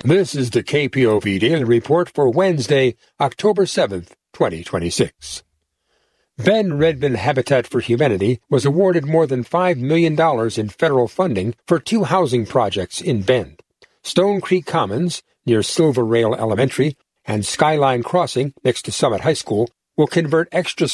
This is the KPOV Daily Report for Wednesday, October 7th, 2026. Ben Redmond Habitat for Humanity was awarded more than $5 million in federal funding for 2 housing projects in Bend. Stone Creek Commons, near Silver Rail Elementary, and Skyline Crossing, next to Summit High School, will convert extra